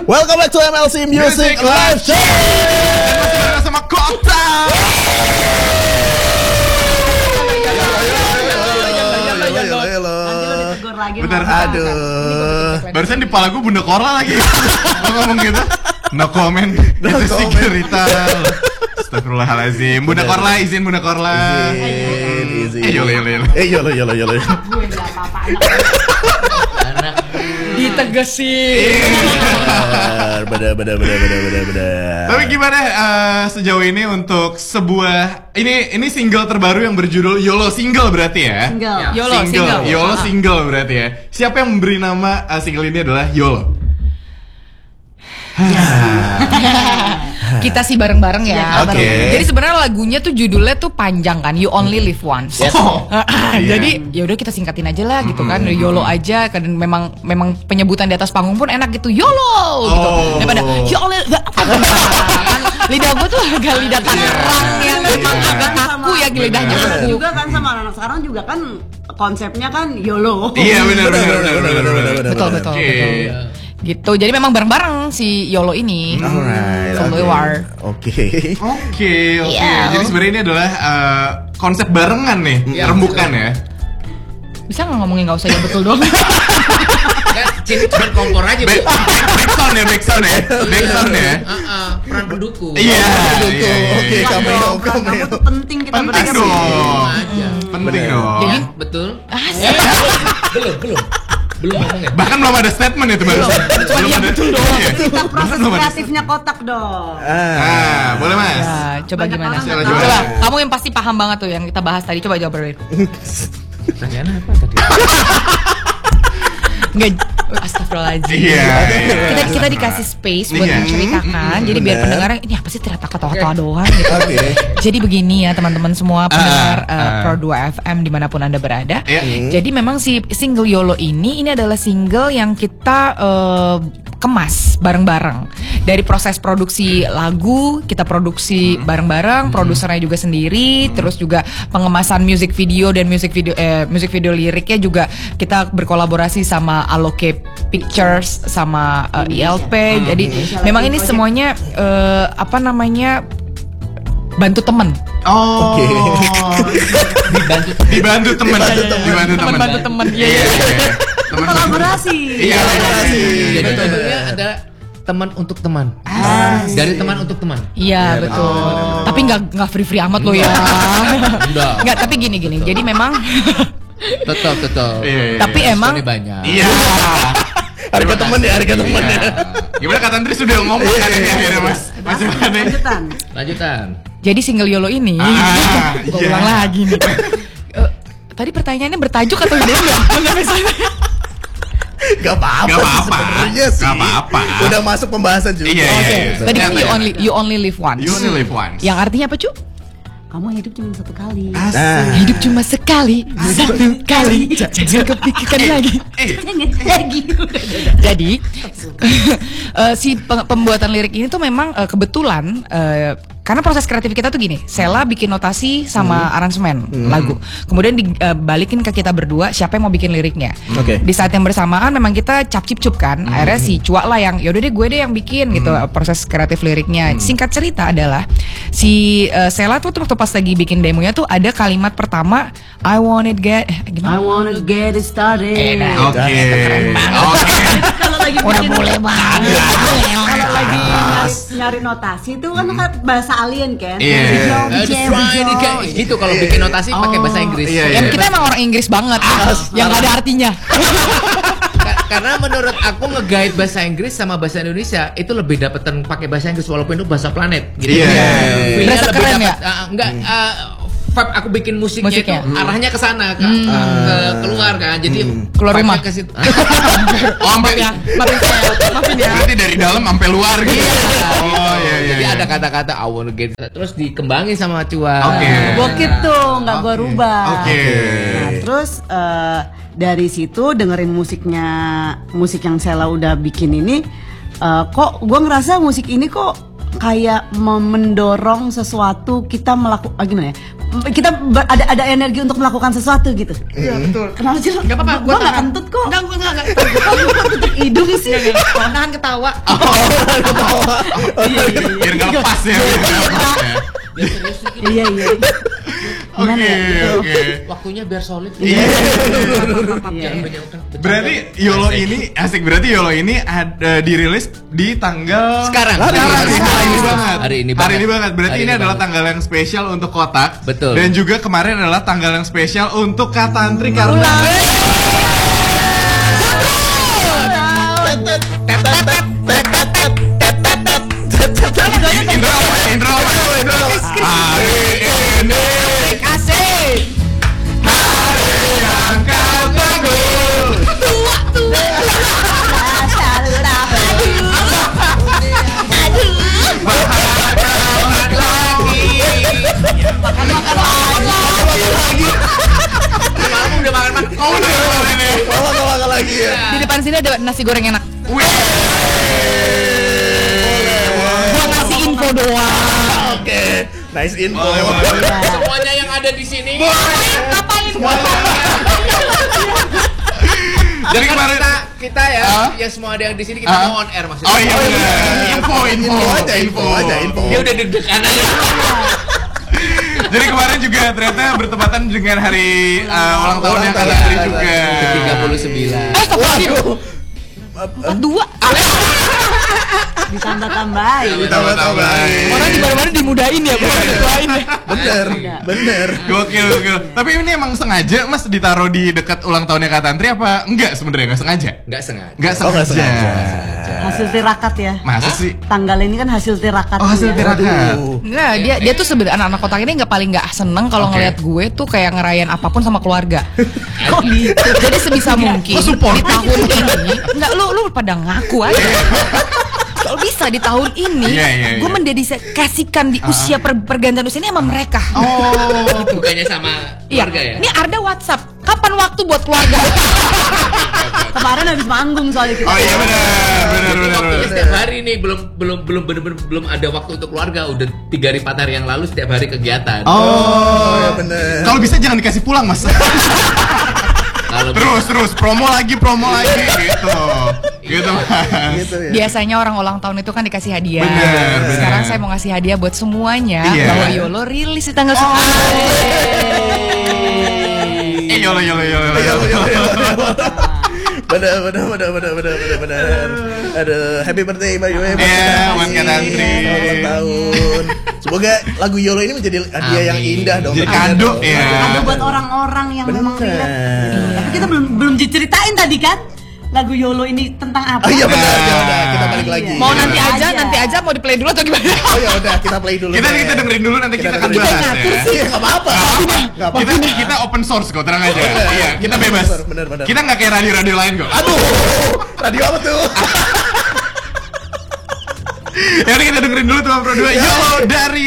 Welcome back to MLC Music Live Show. Masih bareng sama Kota. Bener, aduh. Barusan di kepala gue Bunda Korla lagi. Lo ngomong gitu. No comment. Itu sih cerita. Astagfirullahaladzim. Bunda Korla, izin Bunda Korla. Izin. Yolo. Yolo. Gue gak apa-apa anak ditegesin. Bener. Tapi gimana sejauh ini untuk sebuah ini single terbaru yang berjudul YOLO single berarti ya? YOLO single berarti ya. Siapa yang memberi nama single ini adalah YOLO? Kita sih bareng-bareng ya. Oke. Jadi sebenarnya lagunya tuh judulnya tuh panjang kan, You Only Live Once. Yes. Jadi ya udah kita singkatin aja lah gitu kan, YOLO aja. Kan memang penyebutan di atas panggung pun enak gitu, YOLO gitu. Daripada You Only lidah gue tuh agak lidah Tangerang yang memang agak kaku ya lidahnya. juga kan sama anak sekarang juga kan konsepnya kan YOLO. Iya benar. Betul. Gitu. Jadi memang bareng-bareng si YOLO ini. Alright. Oke. Jadi sebenarnya ini adalah konsep barengan nih, rembukan ya. Bisa nggak ngomongin nggak usah ya betul dong. Kan Cini berkompor aja. Backsound ya. Peran pendukung. Iya. Oke, cameo. Kamu tuh penting kita Penting dong. Jadi Betul. Belum ngomong ya. Bahkan belum ada statement itu baru. Belum ada. Kita proses kreatifnya Kotak dong. Boleh Mas. ya, coba Banyak gimana? orang nggak Coba tahu. kamu yang pasti paham banget tuh yang kita bahas tadi. Coba jawab Berwin. Pertanyaan apa tadi? Nggak, astagfirullahaladzim. Iya. Kita dikasih space buat Iya. menceritakan. Jadi biar Benar. pendengar ini apa sih ternyata ketawa-ketawa doang gitu. Oke. Jadi begini ya teman-teman semua pendengar Pro 2 FM dimanapun Anda berada. Iya. Jadi memang si single YOLO ini adalah single yang kita kemas bareng-bareng. Dari proses produksi lagu kita produksi bareng-bareng, produsernya juga sendiri, terus juga pengemasan music video dan music video liriknya juga kita berkolaborasi sama Aloke Pictures sama ILP. Jadi memang ini semuanya bantu temen. Oke. Dibantu teman. Bantu temen. Iya. Kolaborasi. Iya. Jadi judulnya ada teman untuk teman. Dari teman untuk teman. Iya betul. Tapi nggak free amat lo ya. Nggak. Tapi gini. Jadi memang. Tetap. Iya. Tapi emang. Story banyak. Iya. Harga temen ya. Gimana Kak Tantri sudah ngomong kan ya Mas? Masih mana? Lanjutan. Jadi single YOLO ini. Gue ulang lagi nih. Tadi pertanyaannya bertajuk atau enggak? Gak apa-apa sebenarnya sih. Gak apa-apa. Udah masuk pembahasan juga. Iya. Tadi kan you only live once. You only live once. Yang artinya apa, Cu? Kamu hidup cuma satu kali. Nah, Hidup cuma sekali, satu kali, jangan kepikirkan lagi. Jadi si pembuatan lirik ini tuh memang kebetulan karena proses kreatif kita tuh gini, Sela bikin notasi sama aransemen lagu, kemudian dibalikin ke kita berdua siapa yang mau bikin liriknya. Oke. Di saat yang bersamaan memang kita cap-cip-cup kan, akhirnya si Cua lah yang yaudah deh gue deh yang bikin gitu proses kreatif liriknya. Singkat cerita adalah si Sela tuh waktu pas lagi bikin demonya tuh ada kalimat pertama I wanna get it started. Oke. Kalau lagi Udah bikin boleh banget. kalau lagi nyari notasi itu kan bahasa alien kan. Iya. Gitu kalau bikin notasi pakai bahasa Inggris. Iya. Ya, kita emang orang Inggris banget, yang gak ada artinya. Karena menurut aku nge-guide bahasa Inggris sama bahasa Indonesia itu lebih dapetan pakai bahasa Inggris walaupun itu bahasa planet gitu. Iya. Feelnya Berasa lebih keren dapet, ya? enggak vibe aku bikin musiknya itu arahnya ke sana ke keluar kan. Jadi Keluar vibe-nya rumah. ke situ. Oh, sampai Maafin ya. berarti dari dalam sampai luar gitu. Oh iya. Jadi ada kata-kata I wanna get terus dikembangin sama Cua. Oke. Bokit tuh nggak gua rubah. Oke. Nah, terus dari situ dengerin musik yang Sela udah bikin ini, kok gua ngerasa musik ini kok kayak mendorong sesuatu kita melakukan gimana ya, ada energi untuk melakukan sesuatu gitu. Iya betul. Kenapa sih? Gak apa-apa, Gua nggak kentut kok. Enggak. Tutup hidung sih. Nahan ketawa. Biar nggak lepas ya. Iya. Gimana ya? Oke. Waktunya biar solid. Iya. Jangan banyak Berarti YOLO ini asik. Berarti YOLO ini ada dirilis di tanggal Sekarang. Hari ini Hari ini banget. banget. Berarti Hari ini ini adalah banget. tanggal yang spesial untuk Kotak. Betul. Dan juga kemarin adalah tanggal yang spesial untuk Katantri karena intro hari ini Asik. hari yang kau tunggu. Malam udah makan. Kau udah hari ini. Kalau lagi ya. Di depan sini ada nasi goreng enak. Wih. Gua ngasih info doang. Oke, nice info. Semuanya yang ada di sini. Ngapain? Jadi kemarin kita ya semua ada yang di sini kita mau on air maksudnya. Oh iya benar. Info aja. Dia udah deg-degan aja. Jadi kemarin juga ternyata bertepatan dengan hari ulang tahunnya Katantri juga. 39. 2. Ditambah-tambahin. Ditambah-tambahin. Orang di mana-mana dimudahin ya, bukan dituain ya. Bener. Gokil. Tapi ini emang sengaja Mas ditaruh di dekat ulang tahunnya Katantri apa enggak sebenarnya enggak sengaja? Enggak sengaja. Enggak Oh, nggak sengaja. Hasil tirakat ya. Masa sih? Tanggal ini kan hasil tirakat. Oh, hasil tirakat. Enggak, dia tuh sebenarnya anak-anak kotak ini nggak seneng kalau Oke. ngeliat gue tuh kayak ngerayain apapun sama keluarga. Kok gitu? Jadi sebisa mungkin Lo support. di tahun ini, enggak lu pada ngaku aja. Kalau bisa di tahun ini, Iya. gue mendedikasikan di usia pergantian usia ini sama mereka. Oh, bukannya sama Iya, keluarga ya? ini Arda WhatsApp. Kapan waktu buat keluarga? Kemarin habis manggung soalnya kita. Oh iya benar. Waktunya setiap hari nih belum ada waktu untuk keluarga. Udah 3 hari 4 hari yang lalu setiap hari kegiatan. Oh, ya bener. Kalau bisa jangan dikasih pulang, Mas. Kalau terus promo lagi gitu. Gitu, Mas. Gitu ya. Biasanya orang ulang tahun itu kan dikasih hadiah. Bener. Sekarang saya mau ngasih hadiah buat semuanya. Iya. Bahwa YOLO rilis di tanggal 10. YOLO. Bener. Aduh, happy birthday by the way. Iya, buat Katantri. Ulang tahun. Semoga lagu YOLO ini menjadi hadiah yang indah dong. Jadi kado ya. Ada buat orang-orang yang memang Bener. relate. Tapi kita belum diceritain tadi kan lagu YOLO ini tentang apa? Oh iya benar. Ya udah, kita balik lagi. Mau Iya. nanti aja mau di play dulu atau gimana? Oh ya udah, kita play dulu. Kita deh. dengerin dulu nanti kita akan dengerin. bahas ya. Iya, enggak apa-apa. Enggak apa-apa. Kita open source kok, tenang aja. Iya, kita bebas. Bener. Kita nggak kayak radio-radio lain kok. Aduh. Radio apa tuh? Ya udah kita dengerin dulu tuh Pro 2 YOLO dari